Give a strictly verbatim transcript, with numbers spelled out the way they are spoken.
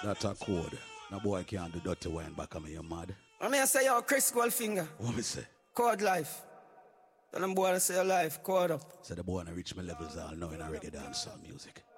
That's a code. No boy can't do dirty wine back on me, you mad? I mean, I say, yo, Chris Goldfinger. What me say? Code life. Tell them boy to say your life, code up. Say the boy wanna reach my levels all now in a reggae dancehall music.